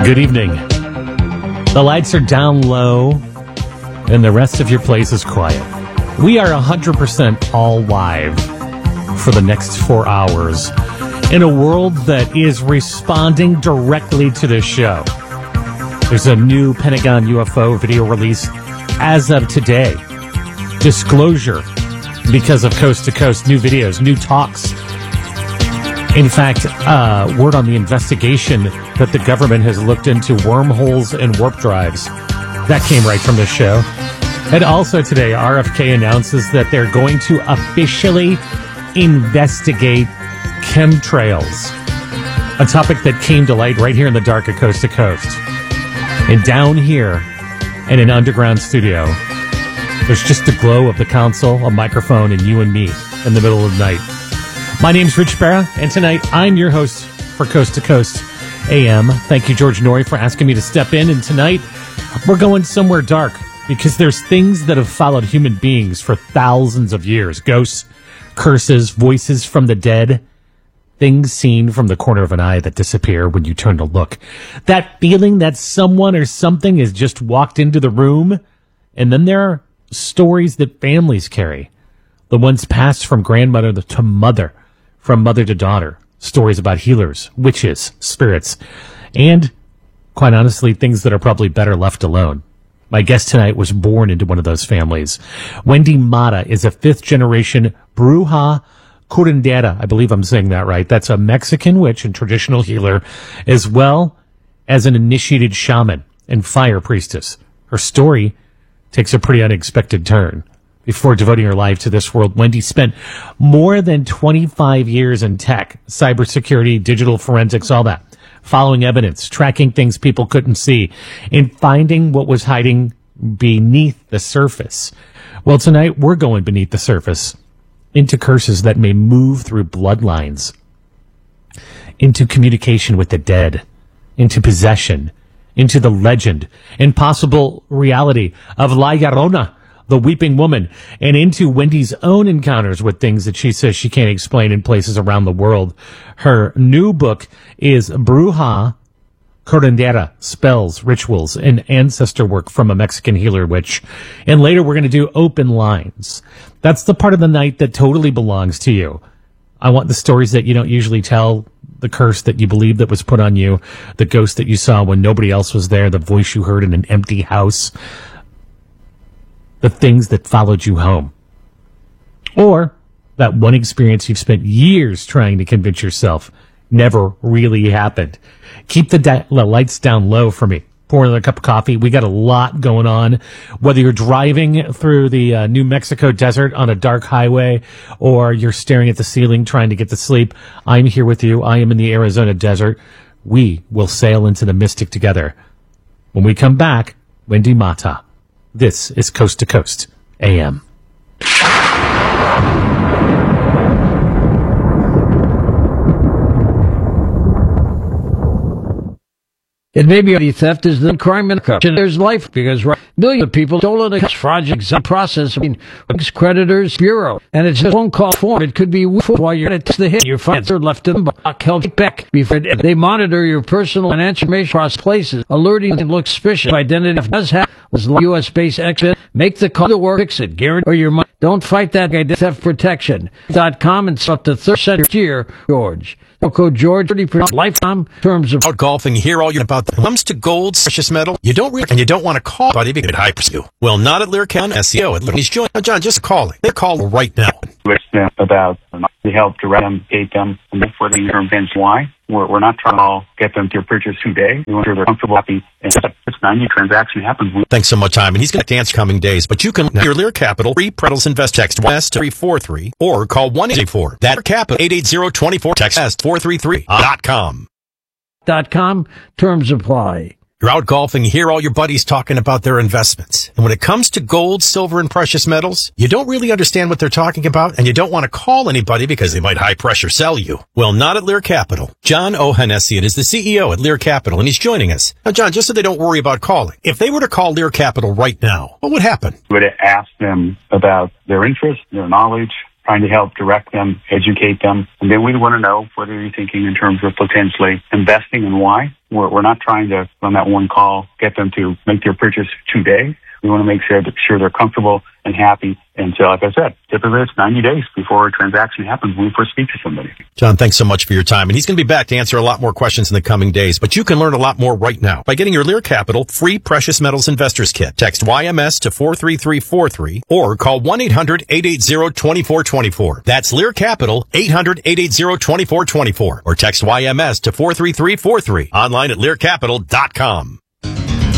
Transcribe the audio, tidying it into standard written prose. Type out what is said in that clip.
Good evening. The lights are down low, and the rest of your place is quiet. We are 100% all live for the next 4 hours in a world that is responding directly to this show. There's a new Pentagon UFO video release as of today. Disclosure because of Coast to Coast, new videos, new talks. In fact, word on the investigation that the government has looked into wormholes and warp drives. That came right from the show. And also today, RFK announces that they're going to officially investigate chemtrails. A topic that came to light right here in the dark of Coast to Coast. And down here in an underground studio, there's just the glow of the console, a microphone, and you and me in the middle of the night. My name's Rich Barra, and tonight I'm your host for Coast to Coast AM. Thank you, George Norrie, for asking me to step in. And tonight, we're going somewhere dark because there's things that have followed human beings for thousands of years. Ghosts, curses, voices from the dead, things seen from the corner of an eye that disappear when you turn to look. That feeling that someone or something has just walked into the room. And then there are stories that families carry. The ones passed from grandmother to mother, from mother to daughter. Stories about healers, witches, spirits, and, quite honestly, things that are probably better left alone. My guest tonight was born into one of those families. Wendy Mata is a fifth-generation Bruja Curandera. I believe I'm saying that right. That's a Mexican witch and traditional healer, as well as an initiated shaman and fire priestess. Her story takes a pretty unexpected turn. Before devoting her life to this world, Wendy spent more than 25 years in tech, cybersecurity, digital forensics, all that, following evidence, tracking things people couldn't see, and finding what was hiding beneath the surface. Well, tonight we're going beneath the surface into curses that may move through bloodlines, into communication with the dead, into possession, into the legend and possible reality of La Llorona, the weeping woman, and into Wendy's own encounters with things that she says she can't explain in places around the world. Her new book is Bruja Curandera, Spells, Rituals, and Ancestor Work from a Mexican Healer Witch. And later we're going to do Open Lines. That's the part of the night that totally belongs to you. I want the stories that you don't usually tell, the curse that you believe that was put on you, the ghost that you saw when nobody else was there, the voice you heard in an empty house, the things that followed you home. Or that one experience you've spent years trying to convince yourself never really happened. Keep the lights down low for me. Pour another cup of coffee. We got a lot going on. Whether you're driving through the New Mexico desert on a dark highway or you're staring at the ceiling trying to get to sleep, I'm here with you. I am in the Arizona desert. We will sail into the mystic together. When we come back, Wendy Mata. This is Coast to Coast AM. It may be theft is the crime in the country. There's life because millions of people stolen a fraudulent process. Creditors Bureau, and it's a phone call form. It could be while you're at the hit. Your funds are left in the block. Help back before they monitor your personal financial information across places, alerting and look suspicious. Identity does have was U.S. based exit. Make the call to work. Fix it. Guarantee or your money. Don't fight that guy. Theft protection.com and up to 30% year. George. Code George 30% lifetime terms of out golfing. Hear all you about when it comes to gold, precious metal. You don't really, and you don't want to call buddy because it hypes you. Well, not at Lear County SEO. He's joining. John, just call it. They're calling right now. About the help to replicate them and look for the events. Why? We're not trying to get them to purchase today. We want sure they're comfortable happy. And it's 90 transaction happens. Thanks so much, time. And he's going to answer coming days. But you can your Lear Capital free Prettles Invest text West 343 or call 184 that Capital 880-24 text West 433.com. .com terms apply. You're out golfing, you hear all your buddies talking about their investments. And when it comes to gold, silver, and precious metals, you don't really understand what they're talking about, and you don't want to call anybody because they might high-pressure sell you. Well, not at Lear Capital. John Ohanessian is the CEO at Lear Capital, and he's joining us. Now, John, just so they don't worry about calling, if they were to call Lear Capital right now, what would happen? We would ask them about their interest, their knowledge, trying to help direct them, educate them. And then we want to know what are you thinking in terms of potentially investing and why. We're not trying to, on that one call, get them to make their purchase today. We want to make sure they're comfortable and happy. And so, like I said, typically it's 90 days before a transaction happens when we first speak to somebody. John, thanks so much for your time. And he's going to be back to answer a lot more questions in the coming days. But you can learn a lot more right now by getting your Lear Capital free Precious Metals Investors Kit. Text YMS to 43343 or call 1-800-880-2424. That's Lear Capital, 800-880-2424. Or text YMS to 43343. Online at learcapital.com.